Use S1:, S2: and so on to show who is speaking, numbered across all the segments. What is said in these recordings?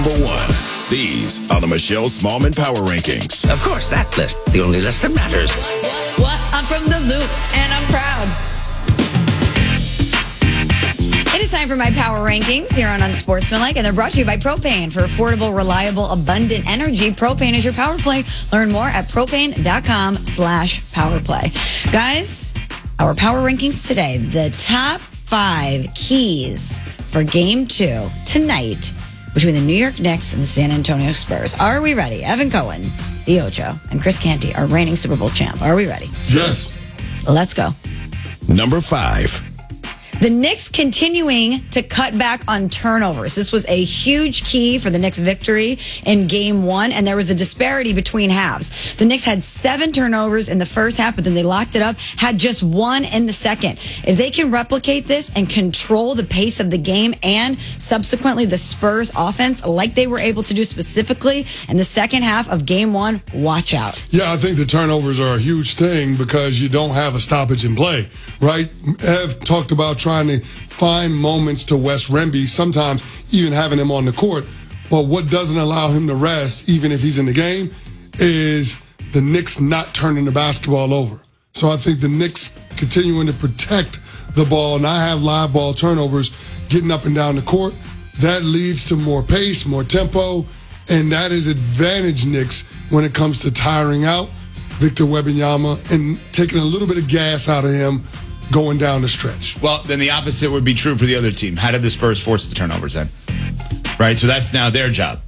S1: Number 1. These are the Michelle Smallman Power Rankings.
S2: Of course, that list. The only list that matters.
S3: What? I'm from the Loop, and I'm proud. It is time for my Power Rankings here on Unsportsmanlike, and they're brought to you by Propane. For affordable, reliable, abundant energy, Propane is your power play. Learn more at propane.com/powerplay. Guys, our Power Rankings today, the top 5 keys for Game 2 tonight between the New York Knicks and the San Antonio Spurs. Are we ready? Evan Cohen, the Ocho, and Chris Canty, our reigning Super Bowl champ. Are we ready?
S4: Yes.
S3: Let's go.
S1: Number 5.
S3: The Knicks continuing to cut back on turnovers. This was a huge key for the Knicks' victory in Game 1, and there was a disparity between halves. The Knicks had 7 turnovers in the first half, but then they locked it up, had just 1 in the second. If they can replicate this and control the pace of the game and subsequently the Spurs offense like they were able to do specifically in the second half of Game 1, watch out.
S4: Yeah, I think the turnovers are a huge thing because you don't have a stoppage in play, right? Ev talked about trying to find moments to Wes Remby, sometimes even having him on the court. But what doesn't allow him to rest, even if he's in the game, is the Knicks not turning the basketball over. So I think the Knicks continuing to protect the ball, not have live ball turnovers, getting up and down the court, that leads to more pace, more tempo, and that is advantage Knicks when it comes to tiring out Victor Wembanyama and taking a little bit of gas out of him going down the stretch.
S5: Well, then the opposite would be true for the other team. How did the Spurs force the turnovers then? Right? So that's now their job,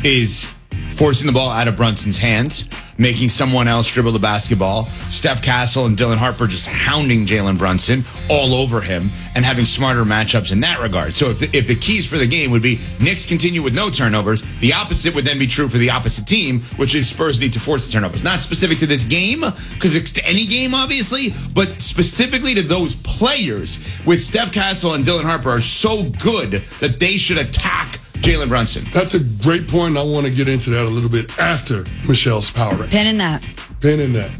S5: is forcing the ball out of Brunson's hands, making someone else dribble the basketball. Steph Castle and Dylan Harper just hounding Jalen Brunson all over him and having smarter matchups in that regard. So if the keys for the game would be Knicks continue with no turnovers, the opposite would then be true for the opposite team, which is Spurs need to force the turnovers. Not specific to this game, because it's to any game, obviously, but specifically to those players with Steph Castle and Dylan Harper are so good that they should attack Jalen Brunson.
S4: That's a great point. I want to get into that a little bit after Michelle's power ranking.
S3: Pin in that.
S4: Pin in that.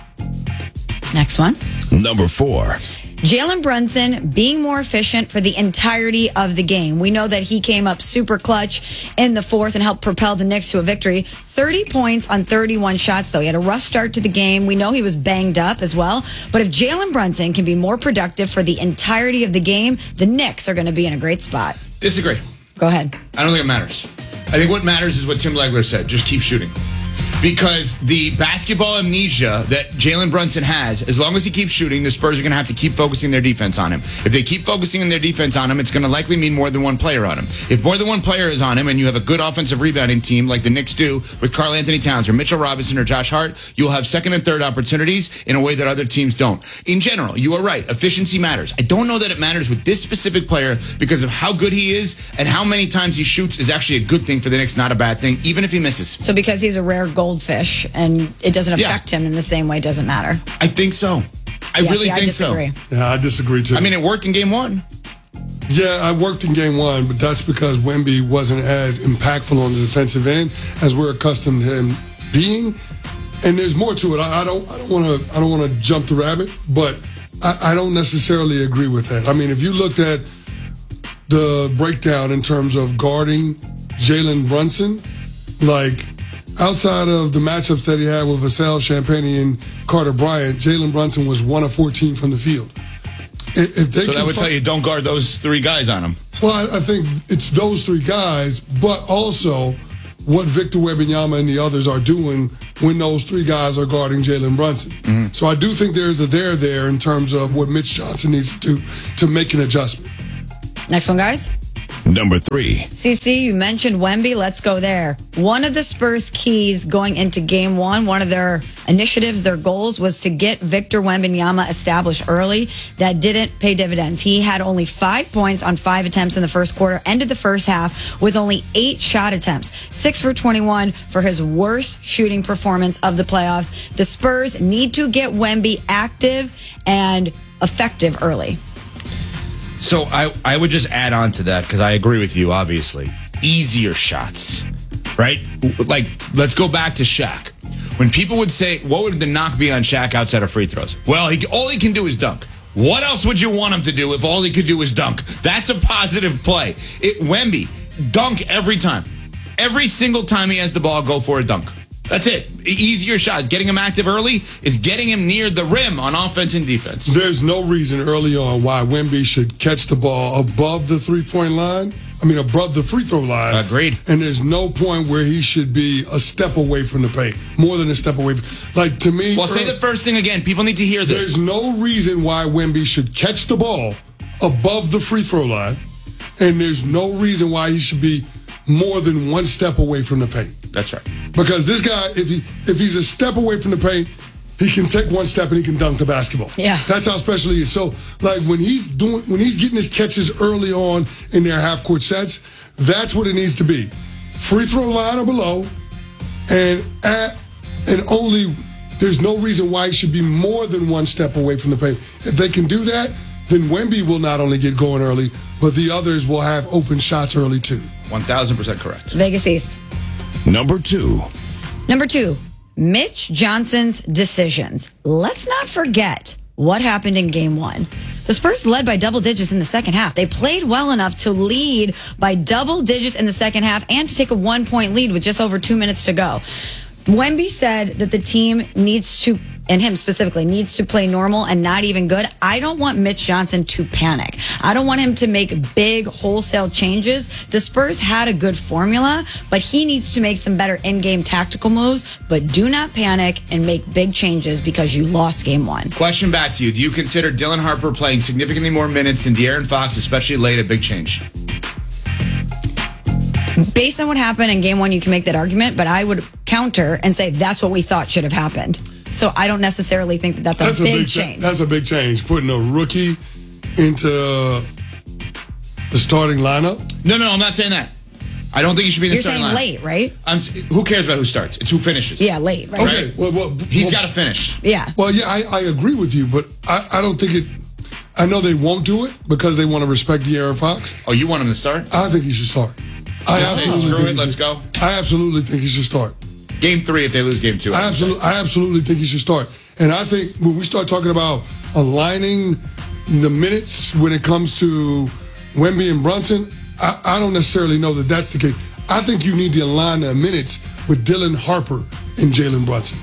S3: Next one.
S1: Number 4.
S3: Jalen Brunson being more efficient for the entirety of the game. We know that he came up super clutch in the fourth and helped propel the Knicks to a victory. 30 points on 31 shots, though. He had a rough start to the game. We know he was banged up as well. But if Jalen Brunson can be more productive for the entirety of the game, the Knicks are going to be in a great spot.
S5: Disagree.
S3: Go ahead.
S5: I don't think it matters. I think what matters is what Tim Legler said. Just keep shooting. Because the basketball amnesia that Jalen Brunson has, as long as he keeps shooting, the Spurs are going to have to keep focusing their defense on him. If they keep focusing on their defense on him, it's going to likely mean more than one player on him. If more than one player is on him and you have a good offensive rebounding team like the Knicks do with Karl Anthony Towns or Mitchell Robinson or Josh Hart, you'll have second and third opportunities in a way that other teams don't. In general, you are right. Efficiency matters. I don't know that it matters with this specific player because of how good he is and how many times he shoots is actually a good thing for the Knicks, not a bad thing, even if he misses.
S3: So because he's a rare goldfish and it doesn't affect him in the same way, it doesn't matter.
S5: I think so. I really think so.
S4: Yeah, I disagree too.
S5: I mean, it worked in Game 1.
S4: Yeah, I worked in Game 1, but that's because Wemby wasn't as impactful on the defensive end as we're accustomed to him being. And there's more to it. I don't want to jump the rabbit, but I don't necessarily agree with that. I mean, if you looked at the breakdown in terms of guarding Jalen Brunson, like outside of the matchups that he had with Vassell Champagnie and Carter Bryant, Jalen Brunson was 1 of 14 from the field. If they
S5: so that would tell you don't guard those 3 guys on him.
S4: Well, I think it's those 3 guys, but also what Victor Wembanyama and the others are doing when those 3 guys are guarding Jalen Brunson. Mm-hmm. So I do think there's a there in terms of what Mitch Johnson needs to do to make an adjustment.
S3: Next one, guys.
S1: Number 3.
S3: CC, you mentioned Wemby. Let's go there. One of the Spurs' keys going into Game 1, one of their initiatives, their goals, was to get Victor Wembanyama established early. That didn't pay dividends. He had only 5 points on 5 attempts in the first quarter, ended the first half with only 8 shot attempts, 6 for 21 for his worst shooting performance of the playoffs. The Spurs need to get Wemby active and effective early.
S5: So I would just add on to that because I agree with you, obviously. Easier shots, right? Like, let's go back to Shaq. When people would say, what would the knock be on Shaq outside of free throws? Well, all he can do is dunk. What else would you want him to do if all he could do is dunk? That's a positive play. Wemby, dunk every time. Every single time he has the ball, go for a dunk. That's it. Easier shot. Getting him active early is getting him near the rim on offense and defense.
S4: There's no reason early on why Wemby should catch the ball above the three-point line. Above the free throw line.
S5: Agreed.
S4: And there's no point where he should be a step away from the paint. More than a step away. Like, to me...
S5: Well, say the first thing again. People need to hear this.
S4: There's no reason why Wemby should catch the ball above the free throw line. And there's no reason why he should be more than one step away from the paint.
S5: That's right.
S4: Because this guy, if he's a step away from the paint, he can take one step and he can dunk the basketball.
S3: Yeah.
S4: That's how special he is. So, like, when he's getting his catches early on in their half-court sets, that's what it needs to be. Free throw line or below, and only there's no reason why he should be more than one step away from the paint. If they can do that, then Wemby will not only get going early, but the others will have open shots early too.
S5: 1,000% correct.
S3: Vegas East.
S1: Number 2.
S3: Number 2, Mitch Johnson's decisions. Let's not forget what happened in Game 1. The Spurs led by double digits in the second half. They played well enough to lead by double digits in the second half and to take a 1-point lead with just over 2 minutes to go. Wemby said that the team needs to, and him specifically, needs to play normal and not even good. I don't want Mitch Johnson to panic. I don't want him to make big wholesale changes. The Spurs had a good formula, but he needs to make some better in-game tactical moves. But do not panic and make big changes because you lost Game 1.
S5: Question back to you. Do you consider Dylan Harper playing significantly more minutes than De'Aaron Fox, especially late, a big change?
S3: Based on what happened in Game 1, you can make that argument, but I would counter and say that's what we thought should have happened. So I don't necessarily think that that's a big change.
S4: That's a big change. Putting a rookie into the starting lineup.
S5: No, I'm not saying that. I don't think he should be in the starting lineup.
S3: You're saying late, right?
S5: Who cares about who starts? It's who finishes.
S3: Yeah, late. Right?
S4: Okay, well,
S5: he's got to finish.
S3: Yeah.
S4: Well, yeah, I agree with you, but I don't think it. I know they won't do it because they want to respect De'Aaron Fox.
S5: Oh, you want him to start?
S4: I think he should start.
S5: Screw it, let's go.
S4: I absolutely think he should start.
S5: Game 3 if they lose Game 2.
S4: I absolutely think he should start. And I think when we start talking about aligning the minutes when it comes to Wemby and Brunson, I don't necessarily know that that's the case. I think you need to align the minutes with Dylan Harper and Jalen Brunson.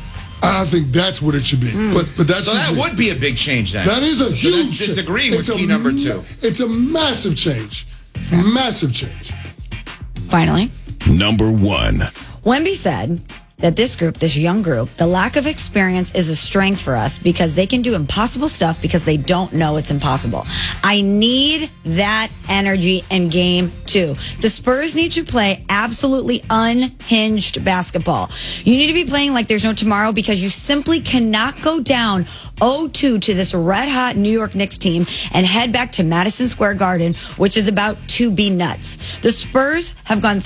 S4: I think that's what it should be. But that's
S5: so that would be a big change then.
S4: That is a huge change.
S5: So that's disagreeing with key number 2.
S4: It's a massive change. Massive change.
S3: Finally.
S1: Number 1.
S3: Wemby said that this young group, the lack of experience is a strength for us because they can do impossible stuff because they don't know it's impossible. I need that energy in Game 2. The Spurs need to play absolutely unhinged basketball. You need to be playing like there's no tomorrow because you simply cannot go down 0-2 to this red-hot New York Knicks team and head back to Madison Square Garden, which is about to be nuts. The Spurs have gone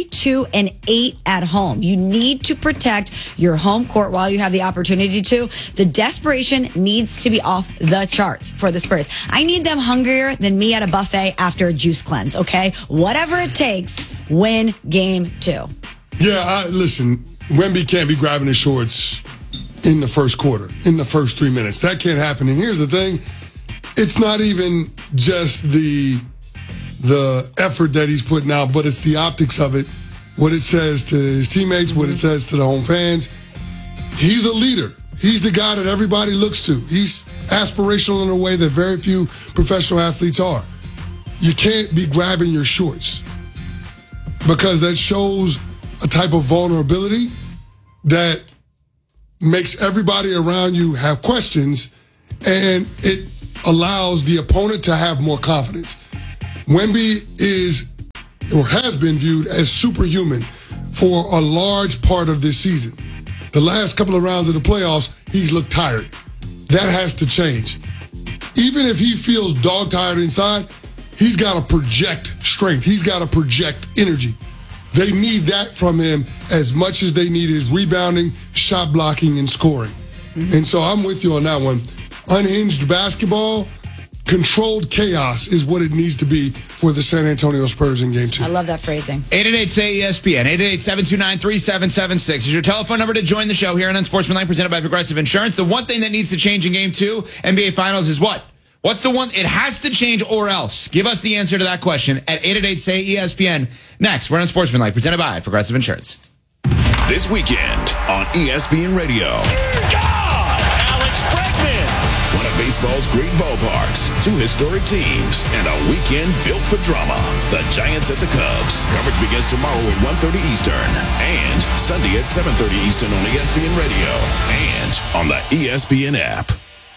S3: 32-8 at home. You need to protect your home court while you have the opportunity to. The desperation needs to be off the charts for the Spurs. I need them hungrier than me at a buffet after a juice cleanse, okay? Whatever it takes, win Game 2.
S4: Yeah, listen, Wemby can't be grabbing his shorts in the first quarter, in the first 3 minutes. That can't happen. And here's the thing. It's not even just the effort that he's putting out, but it's the optics of it, what it says to his teammates, what it says to the home fans. He's a leader. He's the guy that everybody looks to. He's aspirational in a way that very few professional athletes are. You can't be grabbing your shorts because that shows a type of vulnerability that makes everybody around you have questions, and it allows the opponent to have more confidence. Wemby is or has been viewed as superhuman for a large part of this season. The last couple of rounds of the playoffs, he's looked tired. That has to change. Even if he feels dog-tired inside, he's got to project strength. He's got to project energy. They need that from him as much as they need his rebounding, shot blocking, and scoring. And so I'm with you on that one. Unhinged basketball, controlled chaos is what it needs to be for the San Antonio Spurs in Game 2.
S3: I love that phrasing.
S5: 888-SAY-ESPN, 888-729-3776 is your telephone number to join the show here on Unsportsmanlike, presented by Progressive Insurance. The one thing that needs to change in Game 2, NBA Finals, is what? What's the one? It has to change or else. Give us the answer to that question at 888-SAY-ESPN. Next, we're on Sportsmanlike, presented by Progressive Insurance.
S1: This weekend on ESPN Radio.
S6: Alex Bregman.
S1: One of baseball's great ballparks, two historic teams, and a weekend built for drama. The Giants at the Cubs. Coverage begins tomorrow at 1:30 Eastern and Sunday at 7:30 Eastern on ESPN Radio and on the ESPN app.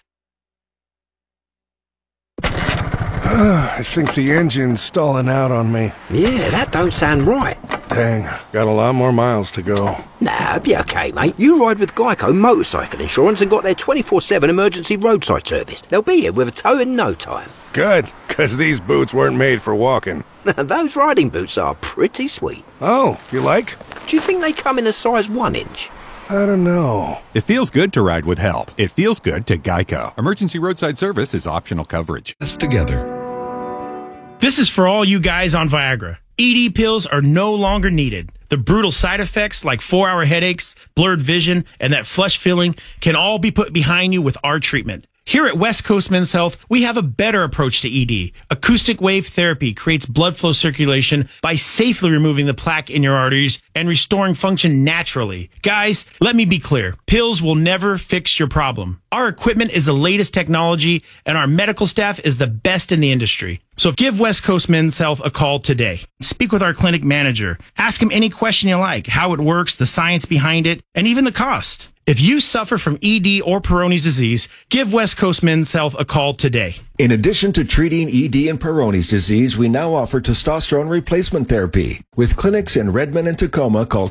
S7: I think the engine's stalling out on me.
S2: Yeah, that don't sound right.
S7: Dang, got a lot more miles to go.
S2: Nah, it'll be okay, mate. You ride with Geico Motorcycle Insurance and got their 24/7 emergency roadside service. They'll be here with a tow in no time.
S7: Good, because these boots weren't made for walking.
S2: Those riding boots are pretty sweet.
S7: Oh, you like?
S2: Do you think they come in a size 1 inch?
S7: I don't know.
S8: It feels good to ride with help. It feels good to Geico. Emergency roadside service is optional coverage.
S1: Us together.
S9: This is for all you guys on Viagra. ED pills are no longer needed. The brutal side effects like 4-hour headaches, blurred vision, and that flush feeling can all be put behind you with our treatment. Here at West Coast Men's Health, we have a better approach to ED. Acoustic wave therapy creates blood flow circulation by safely removing the plaque in your arteries and restoring function naturally. Guys, let me be clear. Pills will never fix your problem. Our equipment is the latest technology, and our medical staff is the best in the industry. So give West Coast Men's Health a call today. Speak with our clinic manager. Ask him any question you like, how it works, the science behind it, and even the cost. If you suffer from ED or Peyronie's disease, give West Coast Men's Health a call today.
S10: In addition to treating ED and Peyronie's disease, we now offer testosterone replacement therapy. With clinics in Redmond and Tacoma, call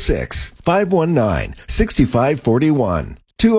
S10: 206-519-6541.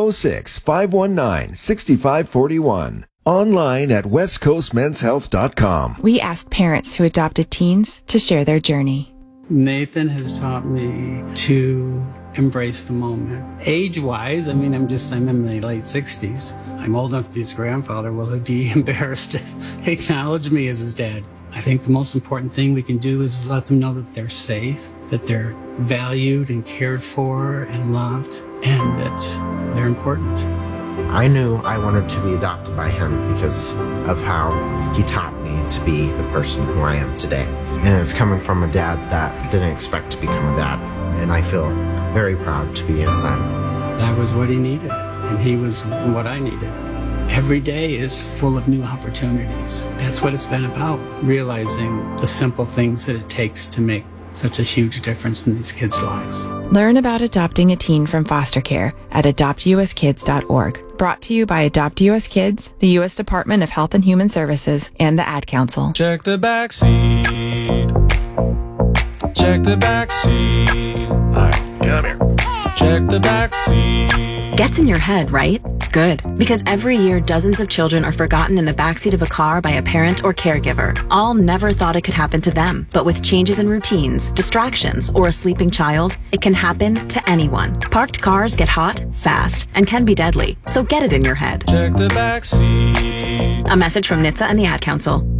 S10: 206-519-6541. Online at westcoastmenshealth.com.
S11: We asked parents who adopted teens to share their journey.
S12: Nathan has taught me to embrace the moment. Age-wise, I'm in my late 60s. I'm old enough to be his grandfather. Will he be embarrassed to acknowledge me as his dad? I think the most important thing we can do is let them know that they're safe, that they're valued and cared for and loved, and that they're important.
S13: I knew I wanted to be adopted by him because of how he taught me to be the person who I am today. And it's coming from a dad that didn't expect to become a dad. And I feel very proud to be his son.
S12: That was what he needed, and he was what I needed. Every day is full of new opportunities. That's what it's been about, realizing the simple things that it takes to make such a huge difference in these kids' lives.
S11: Learn about adopting a teen from foster care at adoptuskids.org. Brought to you by Adopt US Kids, the U.S. Department of Health and Human Services, and the Ad Council.
S14: Check the backseat. Check the backseat.
S1: All right, come here.
S14: Check the backseat.
S15: Gets in your head, right? Good. Because every year, dozens of children are forgotten in the backseat of a car by a parent or caregiver. All never thought it could happen to them. But with changes in routines, distractions, or a sleeping child, it can happen to anyone. Parked cars get hot, fast, and can be deadly. So get it in your head.
S14: Check the backseat.
S15: A message from NHTSA and the Ad Council.